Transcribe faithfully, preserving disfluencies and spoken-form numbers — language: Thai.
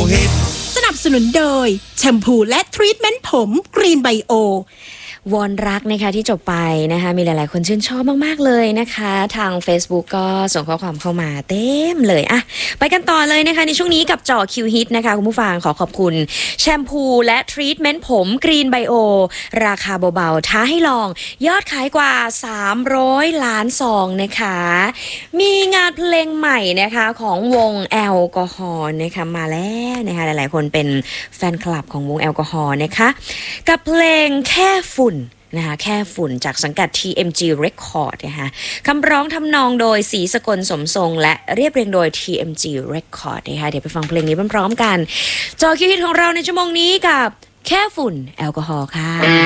ฮิตสนับสนุนโดยแชมพูและทรีทเมนต์ผมกรีนไบโอวอนรักนะคะที่จบไปนะคะมีหลายๆคนชื่นชอบมากๆเลยนะคะทาง Facebook ก็ส่งข้อความเข้ามาเต็มเลยอะไปกันต่อเลยนะคะในช่วงนี้กับจ่อคิวฮิตนะคะคุณผู้ฟังขอขอบคุณแชมพูและทรีทเมนต์ผมกรีนไบโอราคาเบาๆท้าให้ลองยอดขายกว่าสามร้อยล้านซองนะคะมีงานเพลงใหม่นะคะของวงแอลกอฮอล์นะคะมาแล้วนะคะหลายๆคนเป็นแฟนคลับของวงแอลกอฮอล์นะคะกับเพลงแค่ฝุ่นนะคะแค่ฝุ่นจากสังกัด ที เอ็ม จี Record นะคะคำร้องทำนองโดยศรีสกลสมทรงและเรียบเรียงโดย ที เอ็ม จี Record นะคะเดี๋ยวไปฟังเพลงนี้พร้อมๆกันจอคิวฮิตของเราในชั่วโมงนี้กับแค่ฝุ่นแอลกอฮอล์ค่ะ